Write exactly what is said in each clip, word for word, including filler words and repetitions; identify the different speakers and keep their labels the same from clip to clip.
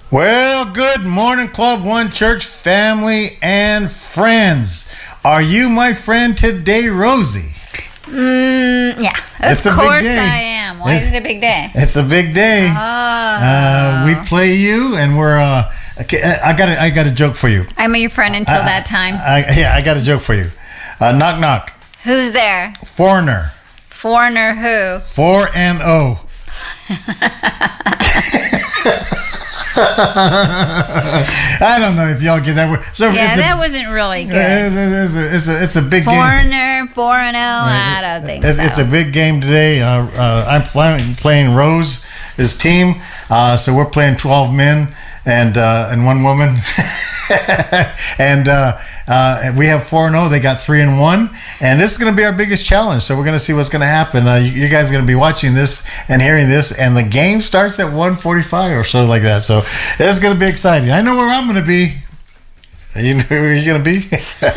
Speaker 1: Well, good morning, Club One Church family and friends. Are you my friend today, Rosie?
Speaker 2: Mm, yeah, of
Speaker 1: It's a big
Speaker 2: course
Speaker 1: day.
Speaker 2: I am. Why
Speaker 1: It's-
Speaker 2: is it a big day?
Speaker 1: It's a big day.
Speaker 2: Oh.
Speaker 1: Uh, we play you, and we're. Uh, okay, I got. A, I got a joke for you.
Speaker 2: I'm your friend until
Speaker 1: I-
Speaker 2: that time.
Speaker 1: I, yeah, I got a joke for you. Uh, knock, knock.
Speaker 2: Who's there?
Speaker 1: Foreigner.
Speaker 2: Foreigner who?
Speaker 1: Four and O. I don't know if y'all get that word. So
Speaker 2: Yeah,
Speaker 1: it's a,
Speaker 2: that wasn't really good.
Speaker 1: It's a, it's a, it's a big game.
Speaker 2: Foreigner, four and oh, I don't think
Speaker 1: It's,
Speaker 2: so.
Speaker 1: it's a big game today. Uh, uh, I'm playing, playing Rose's team, uh, so we're playing twelve men and uh, and one woman, and uh, uh, we have four and zero. They got three and one, and this is going to be our biggest challenge. So we're going to see what's going to happen. Uh, you, you guys are going to be watching this and hearing this, and the game starts at one forty-five or so like that. So it's going to be exciting. I know where I'm going to be. You know where you're going to be?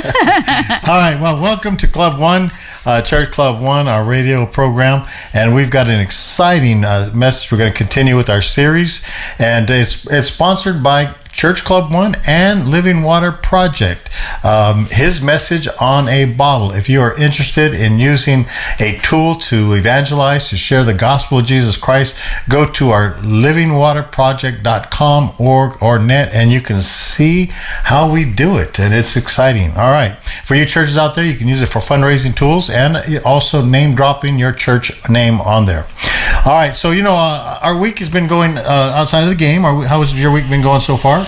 Speaker 1: All right. Well, welcome to Club One, uh, Church Club One, our radio program. And we've got an exciting uh, message. We're going to continue with our series. And it's, it's sponsored by Church Club One and Living Water Project. Um, his message on a bottle. If you are interested in using a tool to evangelize, to share the gospel of Jesus Christ, go to our living water project dot com or, or net, and you can see how we do it. And it's exciting. All right. For you churches out there, you can use it for fundraising tools and also name dropping your church name on there. All right. So, you know, uh, our week has been going uh, outside of the game. Our, how has your week been going so far?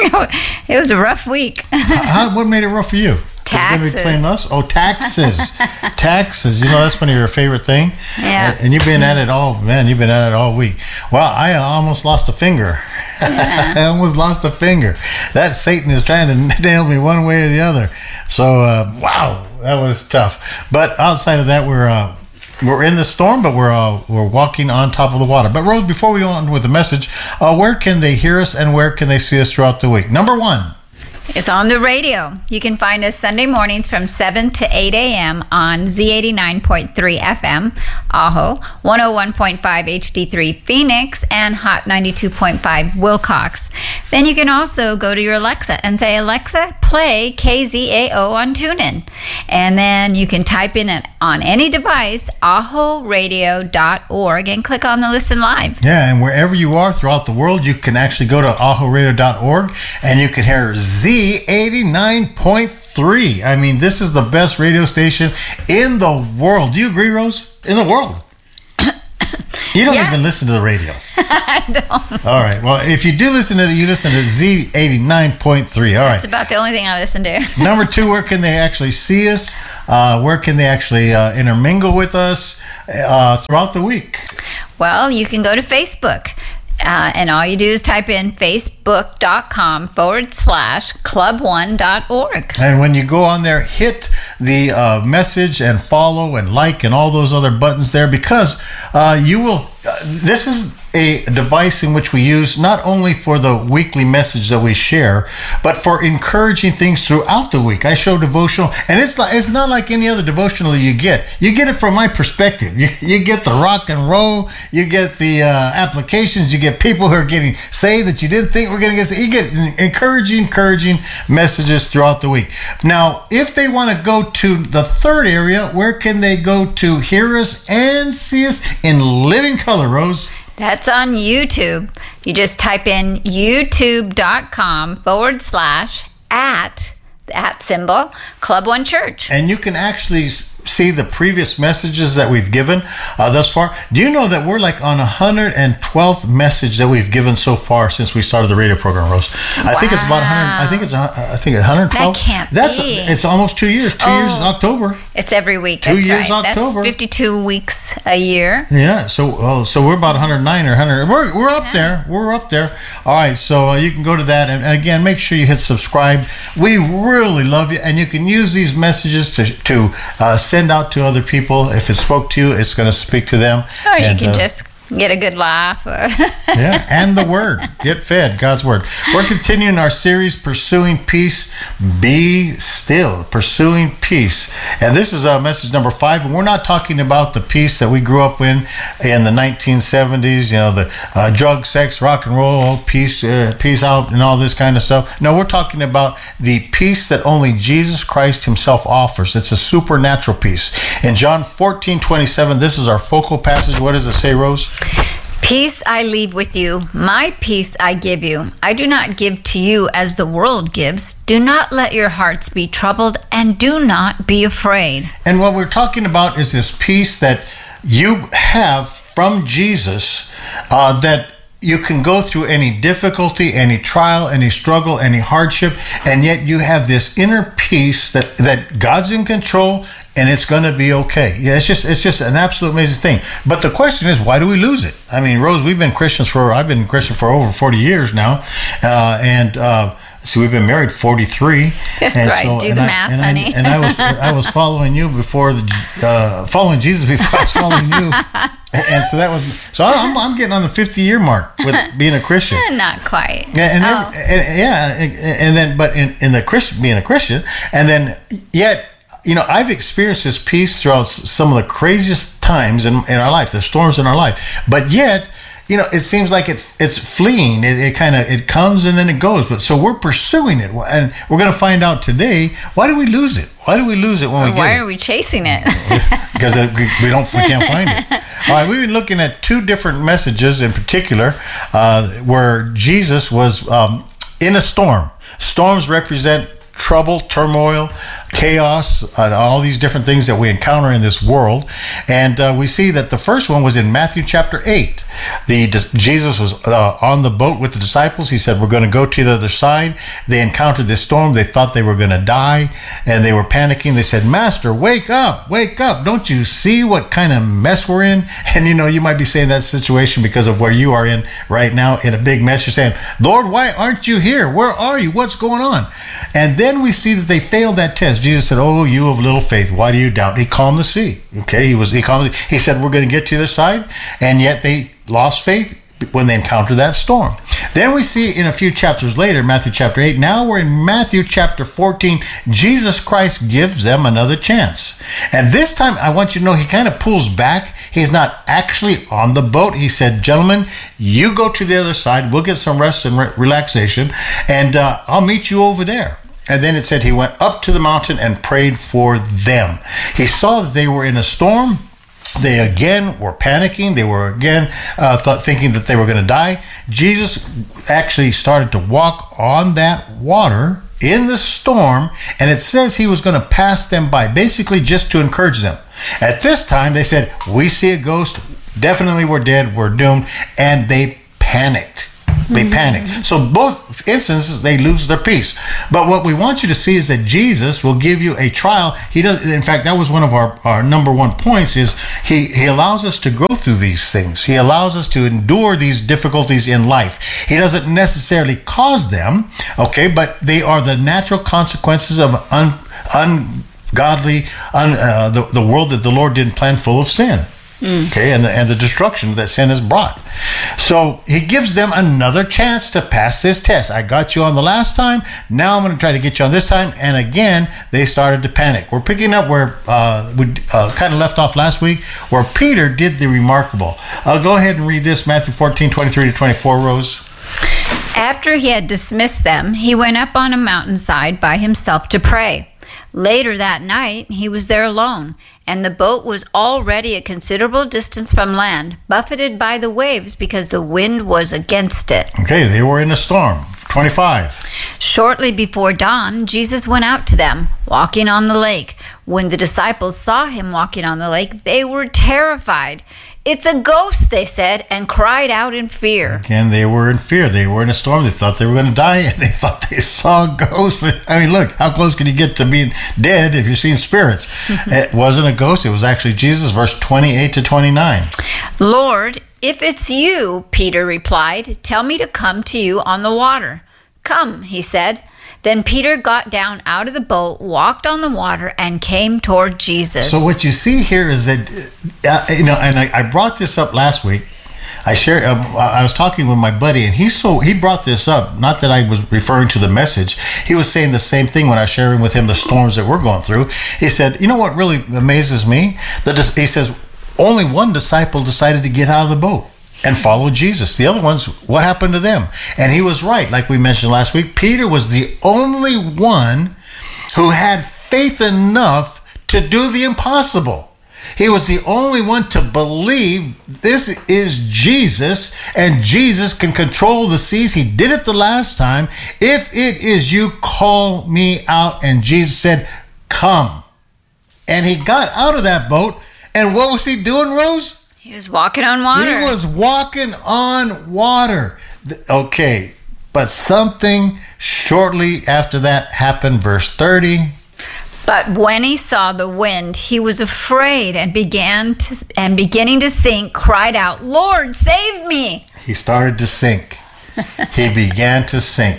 Speaker 2: It was a rough week.
Speaker 1: How, what made it rough for you?
Speaker 2: Taxes.
Speaker 1: You're gonna be playing us? Oh, taxes. Taxes. You know, that's one of your favorite thing.
Speaker 2: Yeah.
Speaker 1: And you've been at it all, man, you've been at it all week. Well, I almost lost a finger.
Speaker 2: Yeah.
Speaker 1: I almost lost a finger. That Satan is trying to nail me one way or the other. So, uh, wow, that was tough. But outside of that, we're... Uh, We're in the storm, but we're uh, we're walking on top of the water. But Rose, before we go on with the message, uh, where can they hear us and where can they see us throughout the week? Number one.
Speaker 2: It's on the radio. You can find us Sunday mornings from seven to eight a.m. on Z eighty-nine point three F M, Ajo, one oh one point five H D three Phoenix, and Hot ninety-two point five Wilcox. Then you can also go to your Alexa and say, Alexa, play K Z A O on TuneIn. And then you can type in it on any device, ajo radio dot org, and click on the Listen Live.
Speaker 1: Yeah, and wherever you are throughout the world, you can actually go to ajo radio dot org and you can hear Z eighty-nine point three. I mean, this is the best radio station in the world. Do you agree, Rose? In the world. You don't
Speaker 2: Yeah.
Speaker 1: even listen to the radio.
Speaker 2: I don't.
Speaker 1: All right. Well, if you do listen to it, you listen to Z eighty-nine point three. All right.
Speaker 2: That's about the only thing I listen to.
Speaker 1: Number two, where can they actually see us? Uh, where can they actually uh, intermingle with us uh, throughout the week?
Speaker 2: Well, you can go to Facebook. Uh, and all you do is type in facebook.com forward slash club one dot org.
Speaker 1: And when you go on there, hit the uh, message and follow and like and all those other buttons there, because uh, you will, uh, this is a device in which we use not only for the weekly message that we share, but for encouraging things throughout the week. I show devotional, and it's like, it's not like any other devotional you get. You get it from my perspective. You, you get the rock and roll, you get the uh, applications, you get people who are getting saved that you didn't think were going to get saved. You get encouraging, encouraging messages throughout the week. Now, if they want to go to the third area, where can they go to hear us and see us in living color, Rose?
Speaker 2: That's on YouTube. You just type in youtube.com forward slash at, the at symbol, Club One Church.
Speaker 1: And you can actually see the previous messages that we've given uh, thus far. Do you know that we're like on one hundred twelfth message that we've given so far since we started the radio program, Rose? I think it's about one hundred. I think it's I think it's one hundred twelve.
Speaker 2: That can't
Speaker 1: That's
Speaker 2: be.
Speaker 1: It's almost two years. Two
Speaker 2: Oh.
Speaker 1: years in October.
Speaker 2: It's every week.
Speaker 1: Two
Speaker 2: That's
Speaker 1: years
Speaker 2: right.
Speaker 1: October.
Speaker 2: That's fifty-two weeks a year.
Speaker 1: Yeah, so oh, so we're about one hundred nine or one hundred. We're we're up
Speaker 2: Yeah.
Speaker 1: there. We're up there. All right, so uh, you can go to that, and, and again, make sure you hit subscribe. We really love you, and you can use these messages to to uh, send out to other people. If it spoke to you, it's going to speak to them.
Speaker 2: Or you
Speaker 1: And,
Speaker 2: can
Speaker 1: uh,
Speaker 2: just get a good laugh. Or
Speaker 1: Yeah, and the word. Get fed, God's word. We're continuing our series, Pursuing Peace. Be still. Pursuing peace. And this is uh, message number five. And we're not talking about the peace that we grew up in in the nineteen seventies, you know, the uh, drug, sex, rock and roll, peace, uh, peace out, and all this kind of stuff. No, we're talking about the peace that only Jesus Christ himself offers. It's a supernatural peace. In John fourteen twenty-seven, this is our focal passage. What does it say, Rose?
Speaker 2: Peace I leave with you, my peace I give you. I do not give to you as the world gives. Do not let your hearts be troubled, and do not be afraid.
Speaker 1: And what we're talking about is this peace that you have from Jesus, uh, that you can go through any difficulty, any trial, any struggle, any hardship, and yet you have this inner peace that, that God's in control and it's going to be okay. Yeah, it's just it's just an absolute amazing thing. But the question is, why do we lose it? I mean, Rose, we've been Christians for, I've been Christian for over forty years now, uh, and uh, so we've been married forty-three.
Speaker 2: That's
Speaker 1: and
Speaker 2: right.
Speaker 1: So,
Speaker 2: Do
Speaker 1: and
Speaker 2: the
Speaker 1: I,
Speaker 2: math,
Speaker 1: and
Speaker 2: honey.
Speaker 1: I, and I was I was following you before the uh, following Jesus before I was following you, and so that was so I'm I'm getting on the fifty year mark with being a Christian.
Speaker 2: Not quite.
Speaker 1: Yeah, and,
Speaker 2: Oh.
Speaker 1: every- and yeah, and, and then but in, in the Christian being a Christian, and then yet. You know, I've experienced this peace throughout s- some of the craziest times in, in our life, the storms in our life. But yet, you know, it seems like it it's fleeing. It, it kind of it comes and then it goes. But so we're pursuing it, and we're going to find out today, why do we lose it? Why do we lose it when we
Speaker 2: Why
Speaker 1: get
Speaker 2: are we chasing it?
Speaker 1: it? Because we don't we can't find it. All right, we've been looking at two different messages in particular, uh, where Jesus was um, in a storm. Storms represent trouble, turmoil, chaos, and all these different things that we encounter in this world. And uh, we see that the first one was in Matthew chapter eight. The Jesus was uh, on the boat with the disciples. He said, we're going to go to the other side. They encountered this storm. They thought they were going to die, and they were panicking. They said, Master, wake up, wake up. Don't you see what kind of mess we're in? And you know, you might be saying that situation because of where you are in right now, in a big mess. You're saying, Lord, why aren't you here? Where are you? What's going on? And then we see that they failed that test. Jesus said, oh, you of little faith, why do you doubt? He calmed the sea. Okay, he was he calmed. He said, we're going to get to the side, and yet they lost faith when they encountered that storm. Then we see in a few chapters later, Matthew chapter eight, now we're in Matthew chapter fourteen, Jesus Christ gives them another chance. And this time, I want you to know, he kind of pulls back. He's not actually on the boat. He said, gentlemen, you go to the other side. We'll get some rest and re- relaxation, and uh, I'll meet you over there. And then it said he went up to the mountain and prayed for them. He saw that they were in a storm. They again were panicking. They were again uh, thought, thinking that they were going to die. Jesus actually started to walk on that water in the storm, and it says he was going to pass them by, basically just to encourage them. At this time, they said, we see a ghost. Definitely we're dead. We're doomed. And they panicked. They panic. So both instances, they lose their peace. But what we want you to see is that Jesus will give you a trial. He does. In fact, that was one of our, our number one points, is he, he allows us to go through these things. He allows us to endure these difficulties in life. He doesn't necessarily cause them, okay, but they are the natural consequences of un, ungodly, un, uh, the, the world that the Lord didn't plan, full of sin. Okay, and the, and the destruction that sin has brought. So he gives them another chance to pass this test. I got you on the last time. Now I'm going to try to get you on this time. And again, they started to panic. We're picking up where uh, we uh, kind of left off last week, where Peter did the remarkable. I'll go ahead and read this, Matthew fourteen, twenty-three to twenty-four, Rose.
Speaker 2: After he had dismissed them, he went up on a mountainside by himself to pray. Later that night, he was there alone, and the boat was already a considerable distance from land, buffeted by the waves because the wind was against it.
Speaker 1: Okay, they were in a storm. twenty-five.
Speaker 2: Shortly before dawn, Jesus went out to them, walking on the lake. When the disciples saw him walking on the lake, they were terrified. It's a ghost, they said, and cried out in fear.
Speaker 1: Again, they were in fear. They were in a storm. They thought they were going to die, and they thought they saw a ghost. I mean, look, how close can you get to being dead if you're seeing spirits? It wasn't a ghost. It was actually Jesus, verse twenty-eight to twenty-nine.
Speaker 2: Lord, if it's you, Peter replied, tell me to come to you on the water. Come, he said. Then Peter got down out of the boat, walked on the water, and came toward Jesus.
Speaker 1: So what you see here is that, uh, you know, and I, I brought this up last week, I share. Um, I was talking with my buddy, and he so he brought this up. Not that I was referring to the message. He was saying the same thing when I was sharing with him the storms that we're going through. He said, "You know what really amazes me? That he says only one disciple decided to get out of the boat and follow Jesus. The other ones, what happened to them?" And he was right. Like we mentioned last week, Peter was the only one who had faith enough to do the impossible. He was the only one to believe this is Jesus, and Jesus can control the seas. He did it the last time. If it is you, call me out. And Jesus said, come. And he got out of that boat. And what was he doing, Rose?
Speaker 2: He was walking on water.
Speaker 1: He was walking on water. Okay, but something shortly after that happened. Verse thirty.
Speaker 2: But when he saw the wind, he was afraid and began to and beginning to sink, cried out, "Lord, save me!"
Speaker 1: He started to sink. He began to sink.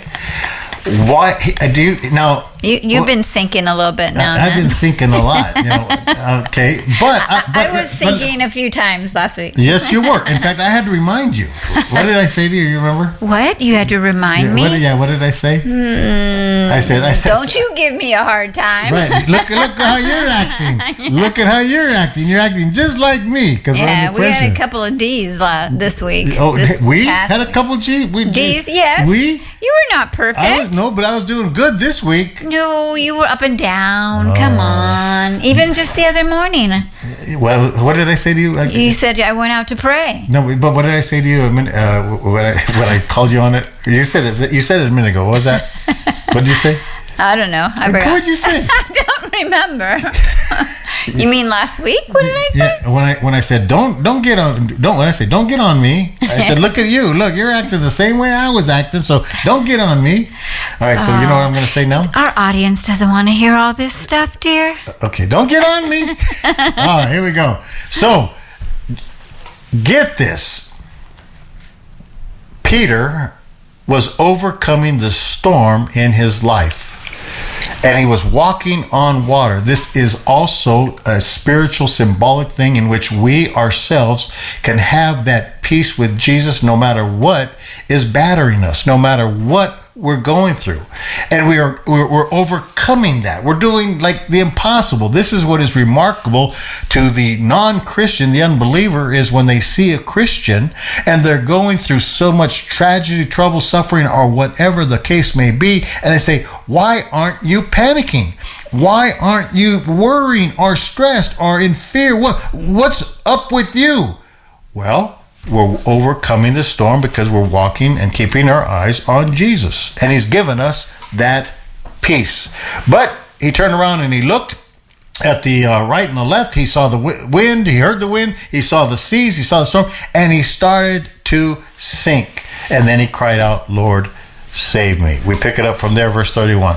Speaker 1: Why do you now?
Speaker 2: You, you've well, been sinking a little bit now.
Speaker 1: I've
Speaker 2: then.
Speaker 1: been sinking a lot, you know. Okay, but
Speaker 2: I,
Speaker 1: but,
Speaker 2: I was sinking but, a few times last week.
Speaker 1: Yes, you were. In fact, I had to remind you. What did I say to you? You remember?
Speaker 2: What? You had to remind
Speaker 1: yeah,
Speaker 2: me?
Speaker 1: What did, yeah. What did I say?
Speaker 2: Mm,
Speaker 1: I said. I said.
Speaker 2: Don't you give me a hard time.
Speaker 1: Right. Look. Look how you're acting. Look at how you're acting. You're acting just like me. Cause
Speaker 2: yeah,
Speaker 1: we're
Speaker 2: we had a couple of D's la- this week.
Speaker 1: Oh,
Speaker 2: this
Speaker 1: we had a couple G. We,
Speaker 2: D's. Yes.
Speaker 1: We.
Speaker 2: You were not perfect.
Speaker 1: I was, no, but I was doing good this week.
Speaker 2: No, you were up and down. Oh. Come on. Even just the other morning.
Speaker 1: Well, what did I say to you?
Speaker 2: You said I went out to pray.
Speaker 1: No, but what did I say to you a minute, uh, when, I, when I called you on it? You said it. You said it a minute ago. What was that? What did you say?
Speaker 2: I don't know. I
Speaker 1: forgot. What did you say?
Speaker 2: I don't remember. You mean last week? What did I say?
Speaker 1: Yeah, when I when I said don't don't get on don't when I say don't get on me, I said look at you, look, you're acting the same way I was acting, so don't get on me. All right, so uh, you know what I'm going to say now?
Speaker 2: Our audience doesn't want to hear all this stuff, dear.
Speaker 1: Okay, don't get on me. All right, here we go. So get this. Peter was overcoming the storm in his life. And he was walking on water. This is also a spiritual, symbolic thing in which we ourselves can have that peace with Jesus no matter what is battering us, no matter what we're going through. And we are we're, we're overcoming that. We're doing like the impossible. This is what is remarkable to the non-Christian, the unbeliever, is when they see a Christian and they're going through so much tragedy, trouble, suffering, or whatever the case may be, and they say, why aren't you panicking? Why aren't you worrying or stressed or in fear? What what's up with you? Well, we're overcoming the storm because we're walking and keeping our eyes on Jesus. And he's given us that peace. But he turned around and he looked at the uh, right and the left. He saw the w- wind. He heard the wind. He saw the seas. He saw the storm. And he started to sink. And then he cried out, Lord, save me. We pick it up from there, verse thirty-one.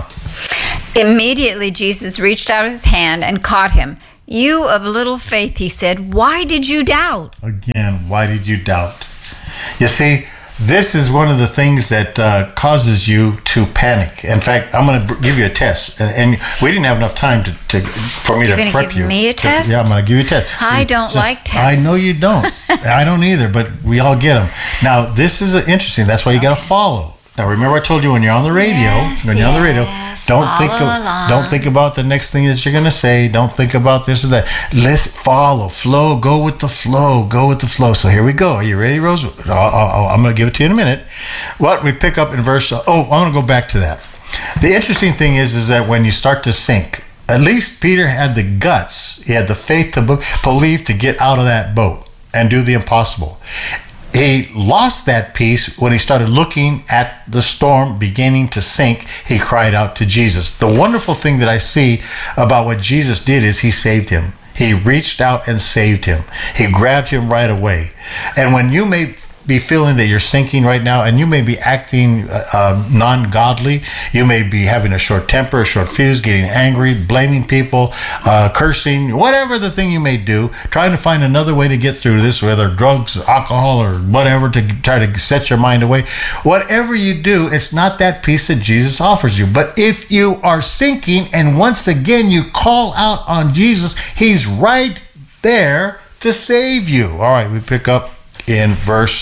Speaker 2: Immediately Jesus reached out his hand and caught him. You of little faith, he said, why did you doubt?
Speaker 1: Again, why did you doubt? You see, this is one of the things that uh, causes you to panic. In fact, I'm going to b- give you a test. And, and we didn't have enough time to, to for me
Speaker 2: You're
Speaker 1: to prep
Speaker 2: give
Speaker 1: you.
Speaker 2: me a
Speaker 1: to,
Speaker 2: test?
Speaker 1: Yeah, I'm going to give you a test.
Speaker 2: I don't so, like tests.
Speaker 1: I know you don't. I don't either, but we all get them. Now, this is interesting. That's why you got to follow. Now, remember I told you when you're on the radio,
Speaker 2: yes,
Speaker 1: when you're
Speaker 2: yes.
Speaker 1: on the radio, don't
Speaker 2: follow
Speaker 1: think of,
Speaker 2: along.
Speaker 1: don't think about the next thing that you're going to say. Don't think about this or that. Let's follow, flow, go with the flow, go with the flow. So here we go. Are you ready, Rose? I'll, I'll, I'm going to give it to you in a minute. What we pick up in verse, oh, I'm going to go back to that. The interesting thing is, is that when you start to sink, at least Peter had the guts, he had the faith to believe to get out of that boat and do the impossible. He lost that peace when he started looking at the storm beginning to sink. He cried out to Jesus. The wonderful thing that I see about what Jesus did is he saved him. He reached out and saved him. He grabbed him right away. And when you may be feeling that you're sinking right now, and you may be acting uh, non-godly, you may be having a short temper, a short fuse, getting angry, blaming people, uh, cursing, whatever the thing you may do, trying to find another way to get through this, whether drugs, alcohol, or whatever, to try to set your mind away. Whatever you do, it's not that peace that Jesus offers you. But if you are sinking, and once again you call out on Jesus, he's right there to save you. All right, we pick up in verse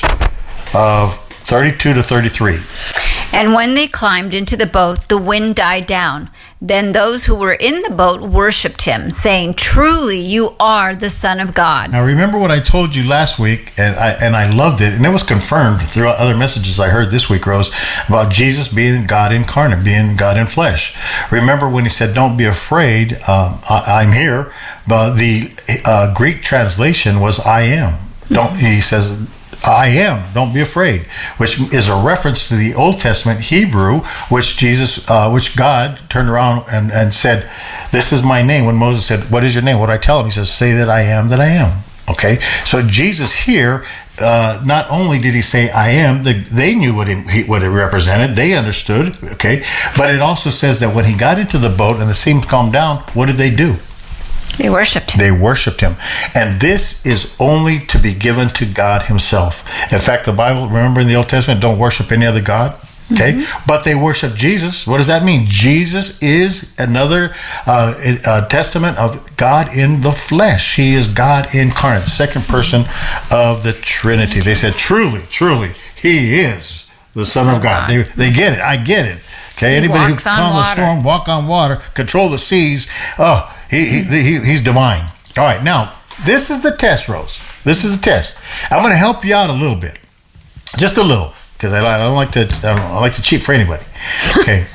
Speaker 1: of thirty-two to thirty-three.
Speaker 2: And when they climbed into the boat, the wind died down. Then those who were in the boat worshipped him, saying, "Truly, you are the Son of God."
Speaker 1: Now, remember what I told you last week, and I and I loved it, and it was confirmed through other messages I heard this week, Rose, about Jesus being God incarnate, being God in flesh. Remember when he said, "Don't be afraid, um, I, I'm here," but the uh, Greek translation was "I am." Don't he says, "I am, don't be afraid," which is a reference to the Old Testament Hebrew, which Jesus, uh, which God turned around and, and said, "This is my name." When Moses said, "What is your name?" What do I tell him? He says, "Say that I am that I am." Okay, so Jesus here, uh, not only did he say "I am," the, they knew what it, he, what it represented. They understood, okay, but it also says that when he got into the boat and the sea calmed down, what did they do?
Speaker 2: They worshipped him.
Speaker 1: They worshipped him. And this is only to be given to God himself. In fact, the Bible, remember in the Old Testament, don't worship any other God. Okay? Mm-hmm. But they worship Jesus. What does that mean? Jesus is another uh, uh, testament of God in the flesh. He is God incarnate, second person of the Trinity. They said, truly, truly, he is the Son of God. They, they get it. I get it. Okay?
Speaker 2: He
Speaker 1: Anybody who
Speaker 2: walks on
Speaker 1: calm the
Speaker 2: water.
Speaker 1: storm, walk on water, control the seas, oh, He, he, he he's divine. All right, now this is the test, Rose. This is the test. I'm going to help you out a little bit, just a little, because I, I don't like to I, don't, I like to cheat for anybody. Okay,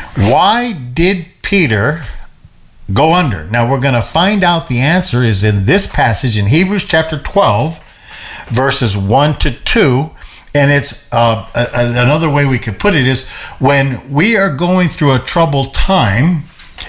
Speaker 1: why did Peter go under? Now we're going to find out the answer is in this passage in Hebrews chapter twelve, verses one to two. And it's uh, a, a, another way we could put it is when we are going through a troubled time,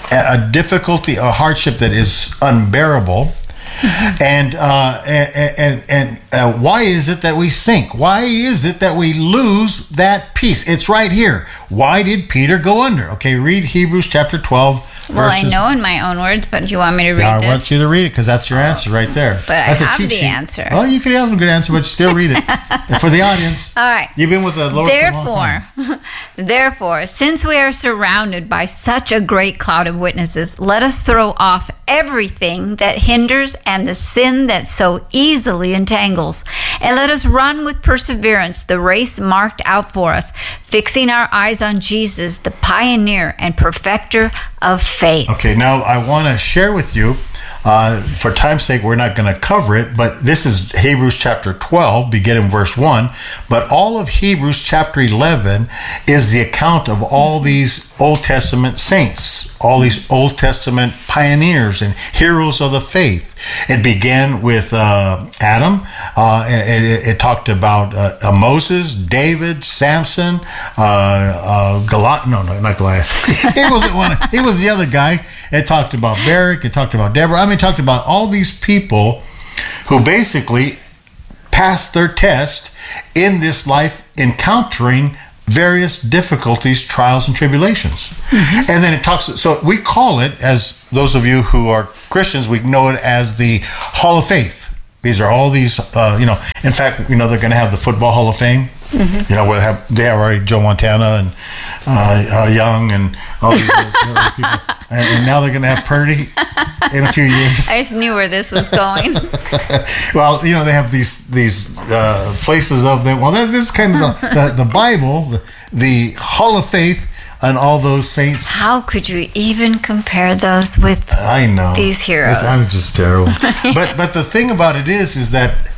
Speaker 1: a difficulty, a hardship that is unbearable, mm-hmm. and uh, and and, and uh, why is it that we sink? Why is it that we lose that peace? It's right here. Why did Peter go under? Okay, read Hebrews chapter twelve.
Speaker 2: Well,
Speaker 1: verses.
Speaker 2: I know in my own words, but you want me to read
Speaker 1: Yeah,
Speaker 2: this?
Speaker 1: I want you to read it because that's your answer right there.
Speaker 2: But
Speaker 1: that's
Speaker 2: I
Speaker 1: a
Speaker 2: have
Speaker 1: cheat
Speaker 2: the
Speaker 1: sheet.
Speaker 2: answer.
Speaker 1: Well, you could have a good answer, but still read it. And for the audience,
Speaker 2: All right.
Speaker 1: you've been with the Lord for a long time.
Speaker 2: Therefore, therefore, since we are surrounded by such a great cloud of witnesses, let us throw off everything that hinders and the sin that so easily entangles, and let us run with perseverance the race marked out for us, fixing our eyes on Jesus, the pioneer and perfecter of faith.
Speaker 1: Okay, now I want to share with you, uh, for time's sake, we're not going to cover it, but this is Hebrews chapter twelve, beginning verse one. But all of Hebrews chapter eleven is the account of all these Old Testament saints, all these Old Testament pioneers and heroes of the faith. It began with uh, Adam. Uh, and it, it talked about uh, Moses, David, Samson, uh, uh, Goliath. No, no, not Goliath. he wasn't one. He was the other guy. It talked about Barak. It talked about Deborah. I mean, it talked about all these people who basically passed their test in this life, encountering various difficulties, trials, and tribulations. Mm-hmm. And then it talks, so we call it, as those of you who are Christians, we know it as the Hall of Faith. These are all these, uh, you know, in fact, you know, they're going to have the Football Hall of Fame. Mm-hmm. You know, we have, they have already Joe Montana and uh, uh, Young and all these other people. And, and now they're going to have Purdy in a few years.
Speaker 2: I just knew where this was going.
Speaker 1: Well, you know, they have these these uh, places of them. Well, that, this is kind of the, the, the Bible, the, the Hall of Faith, and all those saints.
Speaker 2: How could you even compare those with
Speaker 1: I know
Speaker 2: these heroes?
Speaker 1: I'm just terrible. but but the thing about it is, is that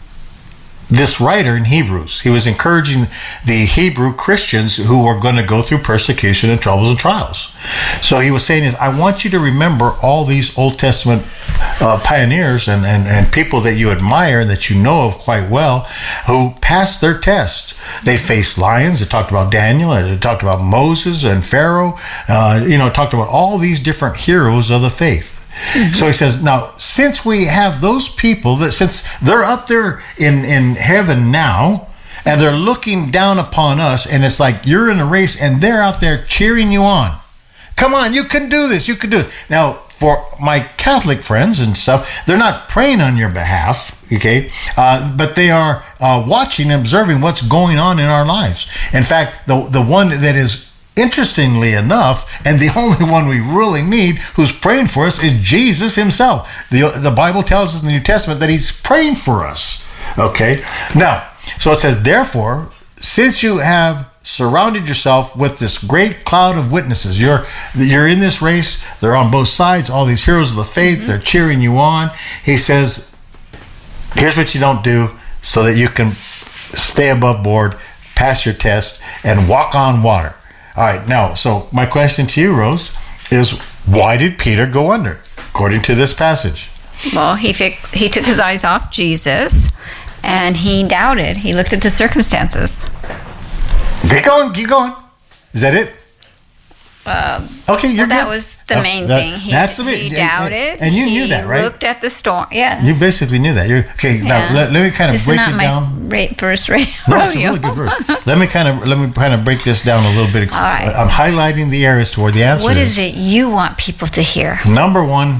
Speaker 1: this writer in Hebrews, he was encouraging the Hebrew Christians who were going to go through persecution and troubles and trials. So he was saying is, I want you to remember all these Old Testament uh, pioneers and, and, and people that you admire and that you know of quite well who passed their test. They faced lions. It talked about Daniel. It talked about Moses and Pharaoh. Uh, you know, it talked about all these different heroes of the faith. Mm-hmm. So he says, now, since we have those people, that since they're up there in, in heaven now, and they're looking down upon us, and it's like you're in a race, and they're out there cheering you on. Come on, you can do this, you can do it. Now, for my Catholic friends and stuff, they're not praying on your behalf, okay? Uh, but they are uh, watching and observing what's going on in our lives. In fact, the the one that is, interestingly enough, and the only one we really need who's praying for us is Jesus himself. The, the Bible tells us in the New Testament that he's praying for us. Okay. Now, so it says, therefore, since you have surrounded yourself with this great cloud of witnesses, you're you're in this race. They're on both sides. All these heroes of the faith, mm-hmm. they're cheering you on. He says, here's what you don't do so that you can stay above board, pass your test, and walk on water. All right. Now, so my question to you, Rose, is why did Peter go under, according to this passage?
Speaker 2: Well, he fixed, he took his eyes off Jesus, and he doubted. He looked at the circumstances.
Speaker 1: Keep going, keep going. Is that it?
Speaker 2: Um,
Speaker 1: okay, you're
Speaker 2: well, that
Speaker 1: good.
Speaker 2: was the
Speaker 1: uh,
Speaker 2: main
Speaker 1: that,
Speaker 2: thing. He,
Speaker 1: that's the
Speaker 2: he
Speaker 1: and,
Speaker 2: doubted.
Speaker 1: And you
Speaker 2: he
Speaker 1: knew that, right?
Speaker 2: Looked at the storm. Yeah.
Speaker 1: You basically knew that. You're okay.
Speaker 2: Yeah.
Speaker 1: Now let, let me kind of
Speaker 2: this
Speaker 1: break
Speaker 2: is not
Speaker 1: it
Speaker 2: my
Speaker 1: down.
Speaker 2: Rate verse radio.
Speaker 1: No, it's a really good verse. Let me kind of let me kind of break this down a little bit.
Speaker 2: All right.
Speaker 1: I'm highlighting the areas to where the answer
Speaker 2: What
Speaker 1: is.
Speaker 2: is it you want people to hear?
Speaker 1: Number one,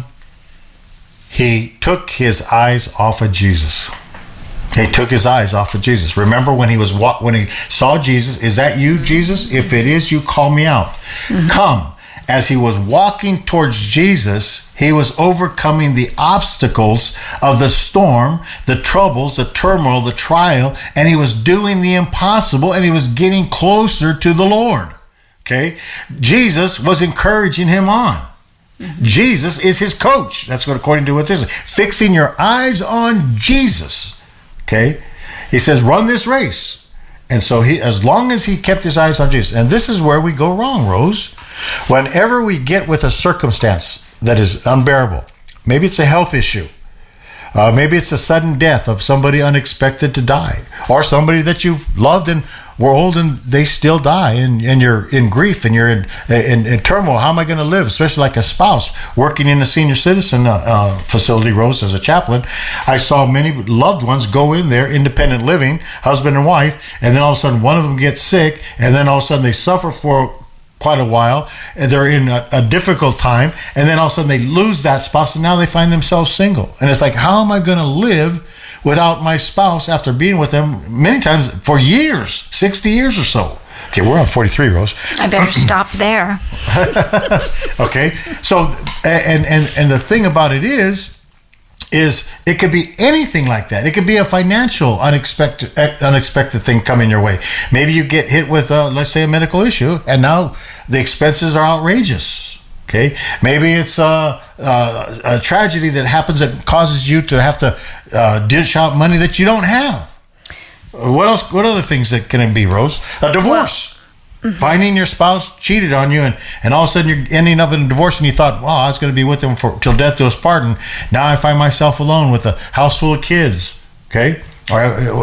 Speaker 1: he took his eyes off of Jesus. He took his eyes off of Jesus. Remember when he was wa- when he saw Jesus, is that you, Jesus? If it is, you call me out. Mm-hmm. Come. As he was walking towards Jesus, he was overcoming the obstacles of the storm, the troubles, the turmoil, the trial, and he was doing the impossible, and he was getting closer to the Lord. Okay? Jesus was encouraging him on. Mm-hmm. Jesus is his coach. That's what, according to what this is. Fixing your eyes on Jesus. Okay? He says, run this race. And so he, as long as he kept his eyes on Jesus, and this is where we go wrong, Rose. Whenever we get with a circumstance that is unbearable, maybe it's a health issue, uh, maybe it's a sudden death of somebody unexpected to die, or somebody that you've loved and were old and they still die, and, and you're in grief and you're in, in, in turmoil. How am I going to live? Especially like a spouse working in a senior citizen uh, uh, facility, Rose, as a chaplain. I saw many loved ones go in there, independent living, husband and wife, and then all of a sudden one of them gets sick, and then all of a sudden they suffer for quite a while, and they're in a, a difficult time, and then all of a sudden they lose that spouse, and now they find themselves single. And it's like, how am I going to live without my spouse after being with them many times for years, sixty years or so? Okay, we're on forty-three, Rose.
Speaker 2: I better stop there.
Speaker 1: Okay, so and and and the thing about it is. is it could be anything like that. It could be a financial unexpected unexpected thing coming your way. Maybe you get hit with, uh, let's say, a medical issue, and now the expenses are outrageous. Okay, maybe it's a, a, a tragedy that happens that causes you to have to uh, dish out money that you don't have. What else? What other things that can it be, Rose? A divorce. Well, Mm-hmm. Finding your spouse cheated on you, and, and all of a sudden you're ending up in a divorce, and you thought, wow, I was going to be with them for till death do us part, and now I find myself alone with a house full of kids. Okay, or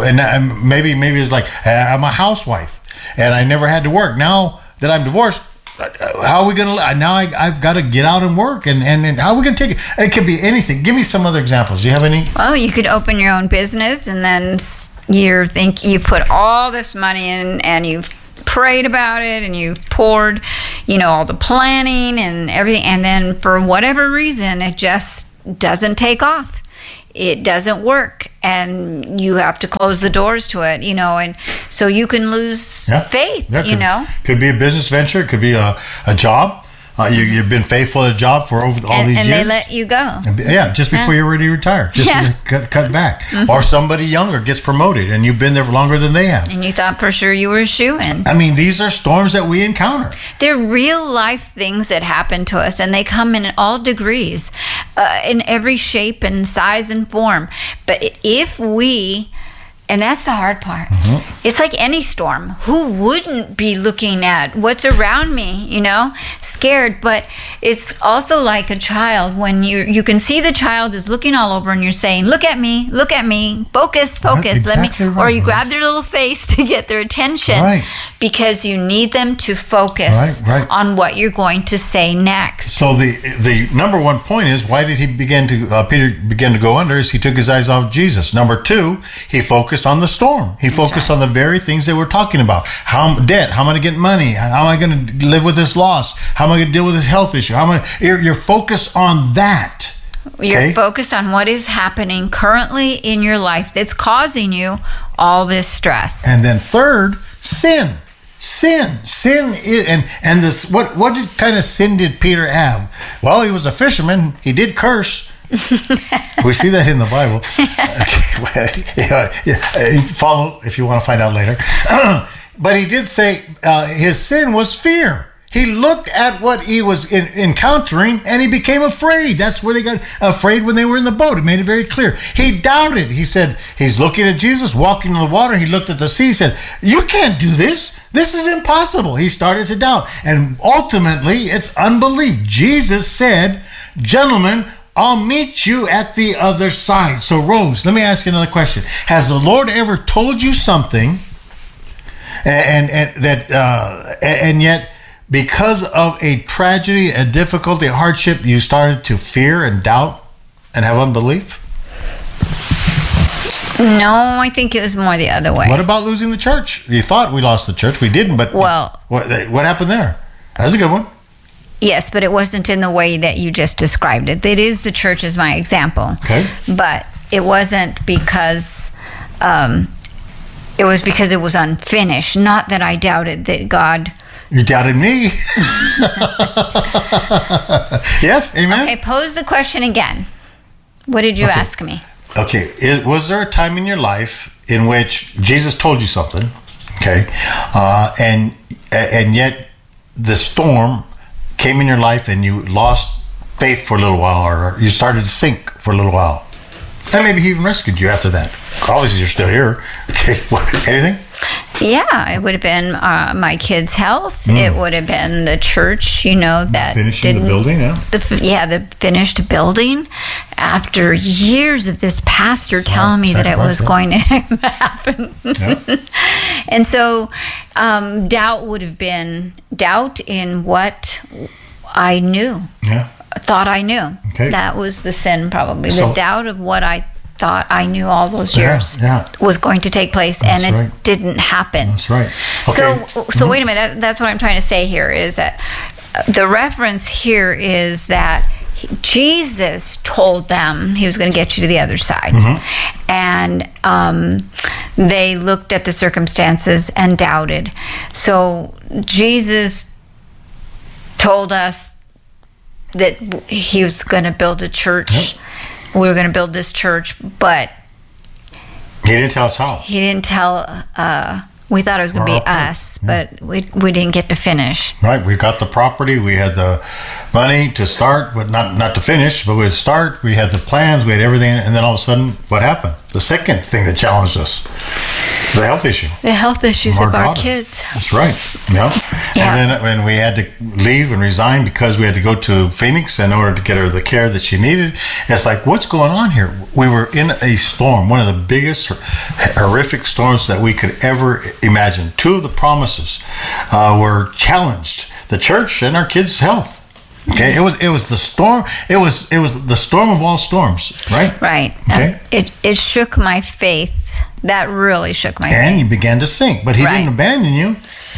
Speaker 1: and maybe maybe it's like I'm a housewife and I never had to work. Now that I'm divorced, how are we going to? Now I, I've got to get out and work, and, and, and how are we going to take it? It could be anything. Give me some other examples. Do you have any?
Speaker 2: Well, you could open your own business, and then you think you've put all this money in, and you've prayed about it, and you've poured, you know, all the planning and everything, and then for whatever reason it just doesn't take off. It doesn't work, and you have to close the doors to it, you know, and so you can lose yeah. faith, yeah,
Speaker 1: could,
Speaker 2: you know.
Speaker 1: Could be a business venture, it could be a, a job. Uh, you, you've been faithful at a job for over all
Speaker 2: and,
Speaker 1: these
Speaker 2: and
Speaker 1: years.
Speaker 2: And they let you go.
Speaker 1: Yeah, just before yeah. you're ready to retire. Just
Speaker 2: yeah.
Speaker 1: cut, cut back.
Speaker 2: Mm-hmm.
Speaker 1: Or somebody younger gets promoted, and you've been there longer than they have.
Speaker 2: And you thought for sure you were a shoo-in.
Speaker 1: I mean, these are storms that we encounter.
Speaker 2: They're real life things that happen to us, and they come in all degrees, uh, in every shape and size and form. But if we... And that's the hard part. Mm-hmm. It's like any storm. Who wouldn't be looking at what's around me, you know, scared? But it's also like a child when you you can see the child is looking all over, and you're saying, "Look at me, look at me, focus, focus."
Speaker 1: Right, exactly
Speaker 2: Let me,
Speaker 1: right,
Speaker 2: or you
Speaker 1: Rose.
Speaker 2: grab their little face to get their attention,
Speaker 1: right.
Speaker 2: because you need them to focus
Speaker 1: right, right.
Speaker 2: on what you're going to say next.
Speaker 1: So the the number one point is, why did he begin to uh, Peter begin to go under? Is he took his eyes off Jesus. Number two, he focused on the storm. He focused right. on the very things they were talking about. How debt? How am I going to get money? How am I going to live with this loss? How am I going to deal with this health issue? How am I? You're, you're focused on that.
Speaker 2: You're
Speaker 1: okay?
Speaker 2: focused on what is happening currently in your life that's causing you all this stress.
Speaker 1: And then third, sin. Sin, sin, is, and and this. What what did, kind of sin did Peter have? Well, he was a fisherman. He did curse We see that in the Bible. Okay. yeah, yeah. Follow if you want to find out later. But he did say uh, his sin was fear. He looked at what he was in, encountering and he became afraid. That's where they got afraid when they were in the boat. It made it very clear. He doubted. He said, he's looking at Jesus, walking in the water. He looked at the sea. He said, you can't do this. This is impossible. He started to doubt. And ultimately, it's unbelief. Jesus said, gentlemen, I'll meet you at the other side. So, Rose, let me ask you another question. Has the Lord ever told you something and, and, and that, uh, and yet, because of a tragedy, a difficulty, a hardship, you started to fear and doubt and have unbelief?
Speaker 2: No, I think it was more the other way.
Speaker 1: What about losing the church? You thought we lost the church. We didn't, but
Speaker 2: well,
Speaker 1: what, what happened there? That's a good one.
Speaker 2: Yes, but it wasn't in the way that you just described it. It is the church as my example.
Speaker 1: Okay.
Speaker 2: But it wasn't because... Um, it was because it was unfinished. Not that I doubted that God...
Speaker 1: You doubted me. Yes, amen.
Speaker 2: Okay, pose the question again. What did you
Speaker 1: okay.
Speaker 2: ask me?
Speaker 1: Okay, it, was there a time in your life in which Jesus told you something, okay, uh, and and yet the storm came in your life and you lost faith for a little while, or you started to sink for a little while, and maybe he even rescued you after that? Obviously, you're still here. Okay, what, anything?
Speaker 2: Yeah, it would have been uh, my kids' health. Mm. It would have been the church, you know, that
Speaker 1: finishing the building. Yeah,
Speaker 2: the, yeah, the finished building. After years of this pastor Sorry, telling me that it was yeah. going to happen, yeah. And so um, doubt would have been doubt in what I knew.
Speaker 1: Yeah,
Speaker 2: thought I knew.
Speaker 1: Okay,
Speaker 2: that was the sin, probably
Speaker 1: so,
Speaker 2: the doubt of what I. thought I knew all those years
Speaker 1: yeah, yeah.
Speaker 2: was going to take place.
Speaker 1: That's
Speaker 2: and it
Speaker 1: right.
Speaker 2: didn't happen.
Speaker 1: That's right. Okay.
Speaker 2: So, so
Speaker 1: mm-hmm.
Speaker 2: wait a minute. That, that's what I'm trying to say here is that the reference here is that he, Jesus told them he was going to get you to the other side. Mm-hmm. And um, they looked at the circumstances and doubted. So Jesus told us that he was going to build a church. Yep. We were going to build this church, but
Speaker 1: he didn't tell us how.
Speaker 2: He didn't tell. Uh, we thought it was going to be us, yeah. but we we didn't get to finish.
Speaker 1: Right, we got the property, we had the money to start, but not not to finish. But we had to start. We had the plans, we had everything, and then all of a sudden, what happened? The second thing that challenged us, the health issue.
Speaker 2: The health issues
Speaker 1: our
Speaker 2: of our
Speaker 1: daughter.
Speaker 2: kids.
Speaker 1: That's right. Yeah.
Speaker 2: yeah.
Speaker 1: And then when we had to leave and resign because we had to go to Phoenix in order to get her the care that she needed, it's like, what's going on here? We were in a storm, one of the biggest horrific storms that we could ever imagine. Two of the promises uh, were challenged: the church and our kids' health. Okay, it was it was the storm. It was it was the storm of all storms, right?
Speaker 2: Right.
Speaker 1: Okay.
Speaker 2: Uh, it it shook my faith. That really shook my
Speaker 1: and
Speaker 2: faith.
Speaker 1: And you began to sink, but he
Speaker 2: right.
Speaker 1: didn't abandon you.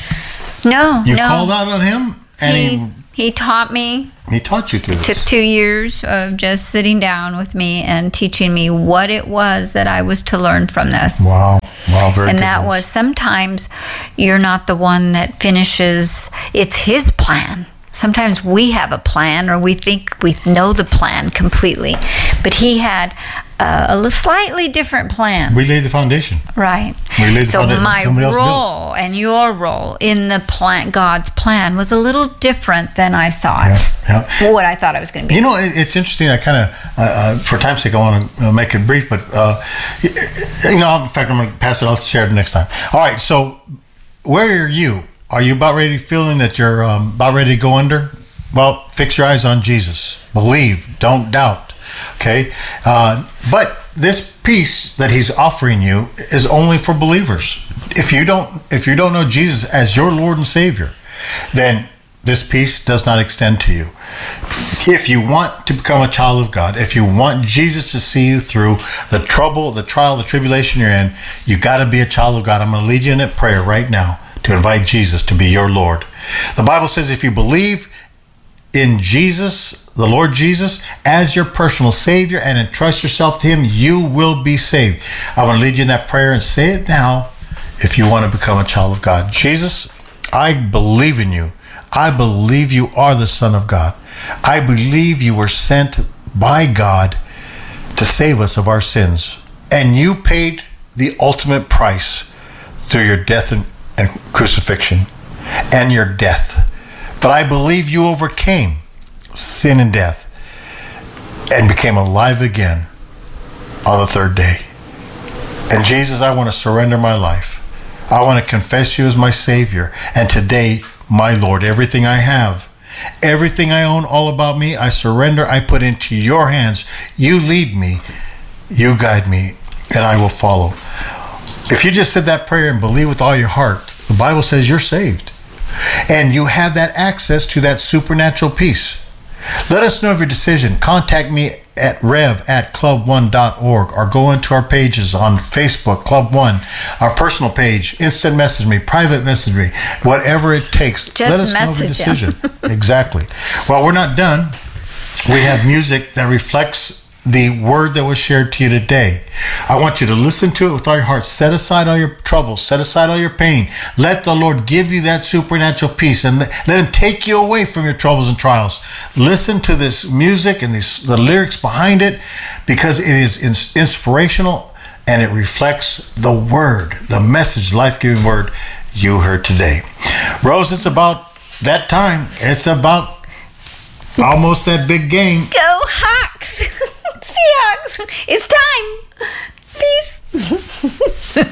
Speaker 2: No,
Speaker 1: you
Speaker 2: no.
Speaker 1: called out on him, and
Speaker 2: he
Speaker 1: he
Speaker 2: he taught me.
Speaker 1: He taught you through this.
Speaker 2: Took two years of just sitting down with me and teaching me what it was that I was to learn from this.
Speaker 1: Wow, wow, very.
Speaker 2: And
Speaker 1: good
Speaker 2: that
Speaker 1: news.
Speaker 2: was sometimes you're not the one that finishes. It's his plan. Sometimes we have a plan, or we think we know the plan completely, but he had uh, a slightly different plan.
Speaker 1: We laid the foundation.
Speaker 2: Right.
Speaker 1: We laid the
Speaker 2: so
Speaker 1: foundation.
Speaker 2: my
Speaker 1: Somebody else
Speaker 2: role
Speaker 1: built.
Speaker 2: and your role in the plan, God's plan, was a little different than I saw it.
Speaker 1: Yeah, yeah.
Speaker 2: What I thought I was going to be.
Speaker 1: You know, it, it's interesting. I kind of, uh, uh, for time's sake, I want to uh, make it brief, but uh, you know, in fact, I'm going to pass it. I'll share it next time. All right. So, where are you? Are you about ready, feeling that you're um, about ready to go under? Well, fix your eyes on Jesus. Believe. Don't doubt. Okay? Uh, but this peace that he's offering you is only for believers. If you don't, if you don't know Jesus as your Lord and Savior, then this peace does not extend to you. If you want to become a child of God, if you want Jesus to see you through the trouble, the trial, the tribulation you're in, you got to be a child of God. I'm going to lead you in a prayer right now to invite Jesus to be your Lord. The Bible says if you believe in Jesus, the Lord Jesus, as your personal Savior and entrust yourself to him, you will be saved. I want to lead you in that prayer and say it now if you want to become a child of God. Jesus, I believe in you. I believe you are the Son of God. I believe you were sent by God to save us of our sins. And you paid the ultimate price through your death and, and crucifixion and your death. But I believe you overcame sin and death and became alive again on the third day. And Jesus, I want to surrender my life. I want to confess you as my Savior. And today, my Lord, everything I have, everything I own, all about me, I surrender, I put into your hands. You lead me, you guide me, and I will follow. If you just said that prayer and believe with all your heart, the Bible says you're saved. And you have that access to that supernatural peace. Let us know of your decision. Contact me at rev at club one dot org or go into our pages on Facebook, Club One, our personal page, instant message me, private message me, whatever it takes.
Speaker 2: Just
Speaker 1: Let us know of your
Speaker 2: message him.
Speaker 1: decision. Exactly. Well, we're not done. We have music that reflects the word that was shared to you today. I want you to listen to it with all your heart. Set aside all your troubles. Set aside all your pain. Let the Lord give you that supernatural peace and let him take you away from your troubles and trials. Listen to this music and these, the lyrics behind it, because it is ins- inspirational and it reflects the word, the message, life-giving word you heard today. Rose, it's about that time. It's about almost that big game.
Speaker 2: Go Hawks! Seahawks! It's time! Peace!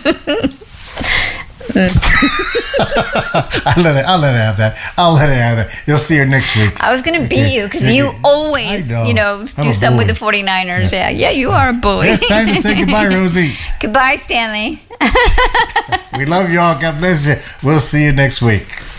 Speaker 1: I'll let it, I'll let it have that. I'll let it have that. You'll see her next week.
Speaker 2: I was going to beat
Speaker 1: Okay.
Speaker 2: you because you
Speaker 1: Okay.
Speaker 2: always,
Speaker 1: I know.
Speaker 2: you know,
Speaker 1: I'm
Speaker 2: do
Speaker 1: a
Speaker 2: something with the
Speaker 1: bully.
Speaker 2: 49ers. Yeah, yeah, you are a bully.
Speaker 1: It's time to say goodbye, Rosie.
Speaker 2: Goodbye, Stanley.
Speaker 1: We love you all. God bless you. We'll see you next week.